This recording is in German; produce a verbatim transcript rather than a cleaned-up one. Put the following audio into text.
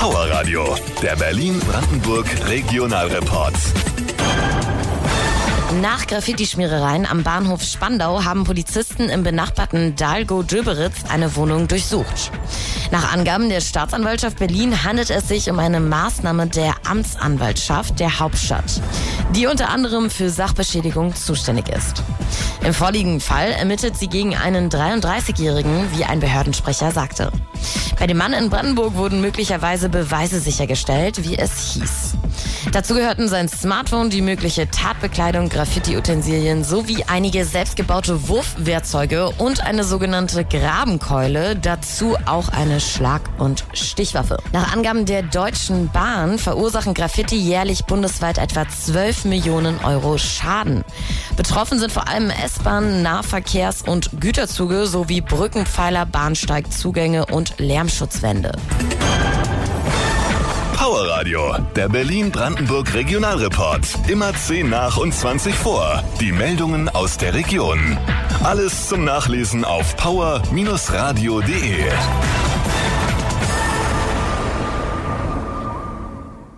Power Radio, der Berlin-Brandenburg Regionalreport. Nach Graffiti-Schmierereien am Bahnhof Spandau haben Polizisten im benachbarten Dahlgow-Döberitz eine Wohnung durchsucht. Nach Angaben der Staatsanwaltschaft Berlin handelt es sich um eine Maßnahme der Amtsanwaltschaft der Hauptstadt, die unter anderem für Sachbeschädigung zuständig ist. Im vorliegenden Fall ermittelt sie gegen einen dreiunddreißigjährigen, wie ein Behördensprecher sagte. Bei dem Mann in Brandenburg wurden möglicherweise Beweise sichergestellt, wie es hieß. Dazu gehörten sein Smartphone, die mögliche Tatbekleidung, Graffiti-Utensilien sowie einige selbstgebaute Wurfwerkzeuge und eine sogenannte Grabenkeule, dazu auch eine Schlag- und Stichwaffe. Nach Angaben der Deutschen Bahn verursachen Graffiti jährlich bundesweit etwa zwölf Millionen Euro Schaden. Betroffen sind vor allem S-Bahn, Nahverkehrs- und Güterzüge sowie Brückenpfeiler, Bahnsteigzugänge und Lärmschutzwände. Power Radio, der Berlin-Brandenburg Regionalreport. Immer zehn nach und zwanzig vor. Die Meldungen aus der Region. Alles zum Nachlesen auf power Bindestrich radio punkt de.